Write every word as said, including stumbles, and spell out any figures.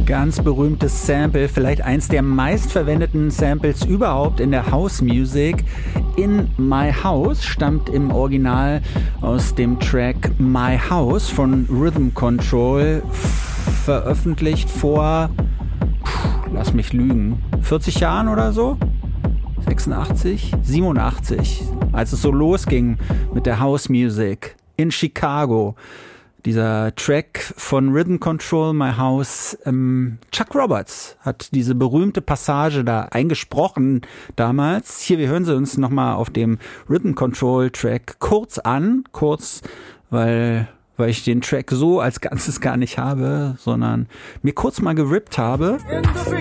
Ganz berühmtes Sample, vielleicht eins der meistverwendeten Samples überhaupt in der House Music. In My House stammt im Original aus dem Track My House von Rhythm Control, veröffentlicht vor, lass mich lügen, vierzig Jahren oder so? sechsundachtzig? siebenundachtzig, als es so losging mit der House Music in Chicago. Dieser Track von Rhythm Control, My House, ähm, Chuck Roberts hat diese berühmte Passage da eingesprochen damals. Hier, wir hören sie uns nochmal auf dem Rhythm Control Track kurz an, kurz, weil, weil ich den Track so als Ganzes gar nicht habe, sondern mir kurz mal gerippt habe. In the